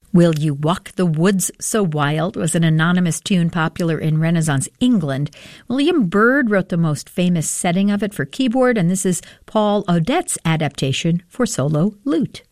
Will You Walk the Woods So Wild was an anonymous tune popular in Renaissance England. William Byrd wrote the most famous setting of it for keyboard, and this is Paul Odet's adaptation for solo lute.